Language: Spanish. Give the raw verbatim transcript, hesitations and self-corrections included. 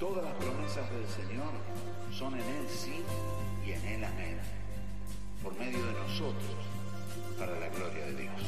Todas las promesas del Señor son en Él sí y en Él amén, por medio de nosotros, para la gloria de Dios.